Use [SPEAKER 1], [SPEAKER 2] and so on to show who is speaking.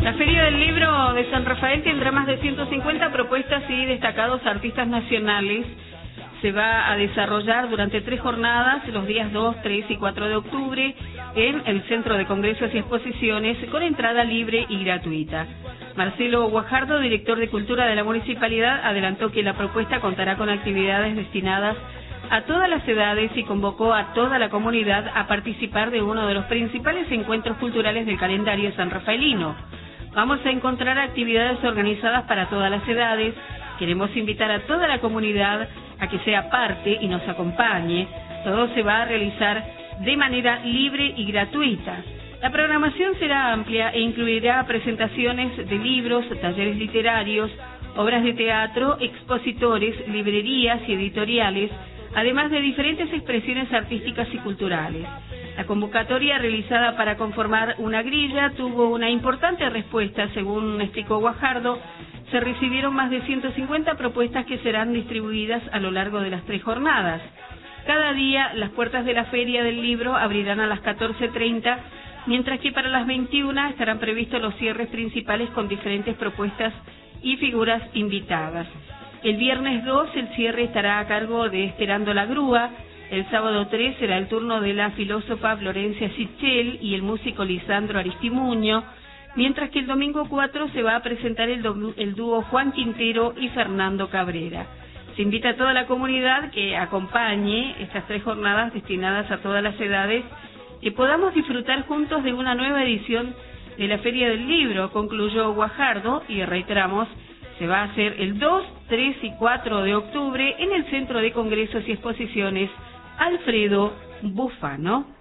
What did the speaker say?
[SPEAKER 1] La Feria del Libro de San Rafael tendrá más de 150 propuestas y destacados artistas nacionales. Se va a desarrollar durante 3 jornadas, los días 2, 3 y 4 de octubre, en el Centro de Congresos y Exposiciones, con entrada libre y gratuita. Marcelo Guajardo, director de Cultura de la Municipalidad, adelantó que la propuesta contará con actividades destinadas a todas las edades y convocó a toda la comunidad a participar de uno de los principales encuentros culturales del calendario sanrafaelino. Vamos a encontrar actividades organizadas para todas las edades. Queremos invitar a toda la comunidad a que sea parte y nos acompañe. Todo se va a realizar de manera libre y gratuita. La programación será amplia e incluirá presentaciones de libros, talleres literarios, obras de teatro, expositores, librerías y editoriales, además de diferentes expresiones artísticas y culturales. La convocatoria realizada para conformar una grilla tuvo una importante respuesta, según explicó Guajardo. Se recibieron más de 150 propuestas que serán distribuidas a lo largo de las 3 jornadas. Cada día las puertas de la Feria del Libro abrirán a las 14:30, mientras que para las 21 estarán previstos los cierres principales con diferentes propuestas y figuras invitadas. El viernes 2 el cierre estará a cargo de Esperando la Grúa. El sábado 3 será el turno de la filósofa Florencia Sichel y el músico Lisandro Aristimuño, mientras que el domingo 4 se va a presentar el dúo Juan Quintero y Fernando Cabrera. Se invita a toda la comunidad que acompañe estas 3 jornadas destinadas a todas las edades y podamos disfrutar juntos de una nueva edición de la Feria del Libro, concluyó Guajardo, y reiteramos, se va a hacer el 2, 3 y 4 de octubre en el Centro de Congresos y Exposiciones Alfredo Bufano.